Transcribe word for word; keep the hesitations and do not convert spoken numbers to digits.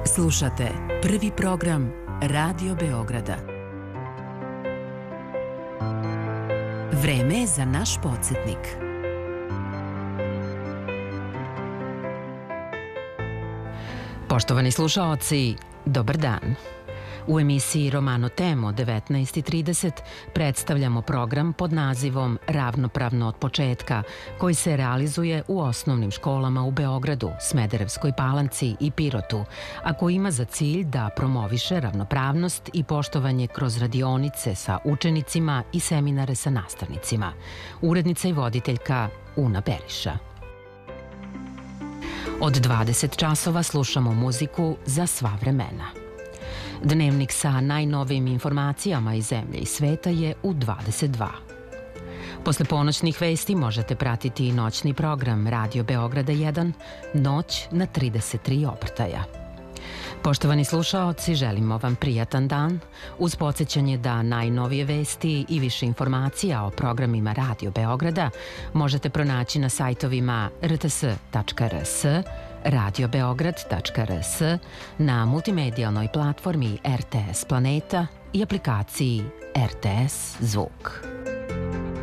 Slušate prvi program Radio Beograda. Vreme je za naš podsjetnik. Poštovani slušaoci, dobar dan. U emisiji Romano Temo devetnaest i trideset predstavljamo program pod nazivom Ravnopravno od početka, koji se realizuje u osnovnim školama u Beogradu, Smederevskoj Palanci i Pirotu, a koji ima za cilj da promoviše ravnopravnost i poštovanje kroz radionice sa učenicima i seminare sa nastavnicima. Urednica i voditeljka Una Beriša. Od dvadeset časova slušamo muziku za sva vremena. Dnevnik sa najnovijim informacijama iz zemlje i sveta je u dvadeset dva. Posle ponoćnih vesti možete pratiti i noćni program Radio Beograda jedan, Noć na trideset tri obrtaja. Poštovani slušaoci, želimo vam prijatan dan, uz podsjećanje da najnovije vesti i više informacija o programima Radio Beograda možete pronaći na sajtovima r t s tačka r s, radio beograd tačka r s, na multimedijalnoj platformi R T S Planeta i aplikaciji R T S Zvuk.